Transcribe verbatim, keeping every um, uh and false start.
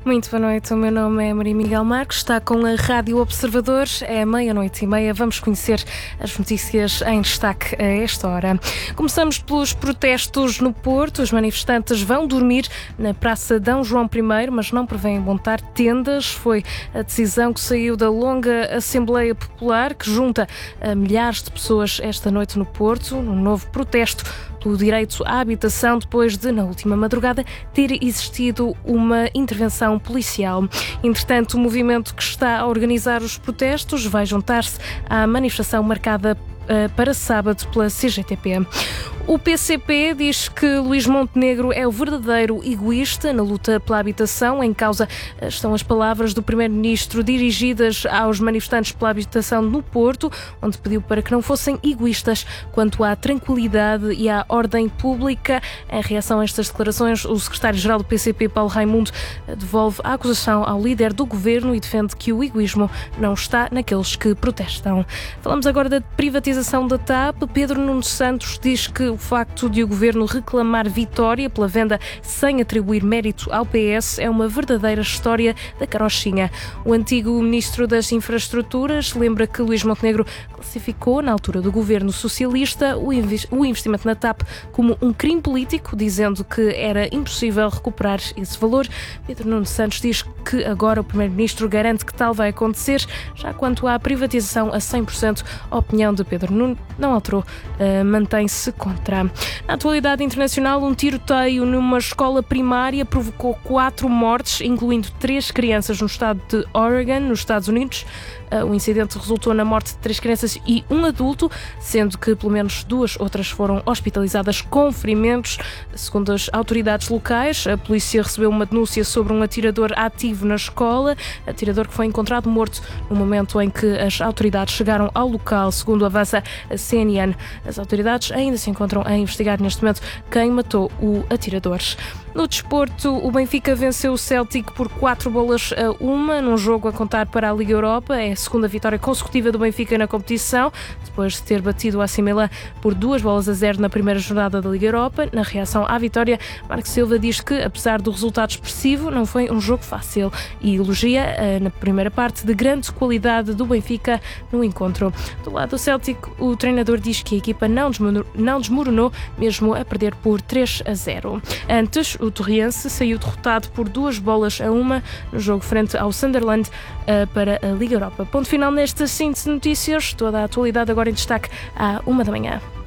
Muito boa noite, o meu nome é Maria Miguel Marques, está com a Rádio Observador, é meia-noite e meia, vamos conhecer as notícias em destaque a esta hora. Começamos pelos protestos no Porto, os manifestantes vão dormir na Praça D. João I, mas não prevêem montar tendas, foi a decisão que saiu da longa Assembleia Popular, que junta a milhares de pessoas esta noite no Porto, num novo protesto pelo direito à habitação, depois de, na última madrugada, ter existido uma intervenção policial. Entretanto, o movimento que está a organizar os protestos vai juntar-se à manifestação marcada para sábado pela C G T P. O P C P diz que Luís Montenegro é o verdadeiro egoísta na luta pela habitação. Em causa estão as palavras do primeiro-ministro dirigidas aos manifestantes pela habitação no Porto, onde pediu para que não fossem egoístas quanto à tranquilidade e à ordem pública. Em reação a estas declarações, o secretário-geral do P C P, Paulo Raimundo, devolve a acusação ao líder do governo e defende que o egoísmo não está naqueles que protestam. Falamos agora da privatização da T A P. Pedro Nuno Santos diz que o facto de o governo reclamar vitória pela venda sem atribuir mérito ao P S é uma verdadeira história da carochinha. O antigo ministro das Infraestruturas lembra que Luís Montenegro classificou, na altura do governo socialista, o investimento na T A P como um crime político, dizendo que era impossível recuperar esse valor. Pedro Nuno Santos diz que agora o primeiro-ministro garante que tal vai acontecer. Já quanto à privatização a cem por cento, a opinião de Pedro Nuno não alterou, uh, mantém-se contra. Na atualidade internacional, um tiroteio numa escola primária provocou quatro mortes, incluindo três crianças no estado de Oregon, nos Estados Unidos. O incidente resultou na morte de três crianças e um adulto, sendo que pelo menos duas outras foram hospitalizadas com ferimentos. Segundo as autoridades locais, a polícia recebeu uma denúncia sobre um atirador ativo na escola, atirador que foi encontrado morto no momento em que as autoridades chegaram ao local, segundo avança a C N N. As autoridades ainda se encontram a investigar neste momento quem matou o atirador. No desporto, o Benfica venceu o Celtic por quatro bolas a uma, num jogo a contar para a Liga Europa. É a segunda vitória consecutiva do Benfica na competição, depois de ter batido o A C Milan por duas bolas a zero na primeira jornada da Liga Europa. Na reação à vitória, Marco Silva diz que, apesar do resultado expressivo, não foi um jogo fácil e elogia, na primeira parte, de grande qualidade do Benfica no encontro. Do lado do Celtic, o treinador diz que a equipa não desmoronou, mesmo a perder por três a zero. Antes, o Torriense saiu derrotado por duas bolas a uma no jogo frente ao Sunderland uh, para a Liga Europa. Ponto final nesta síntese de notícias. Toda a atualidade agora em destaque à uma da manhã.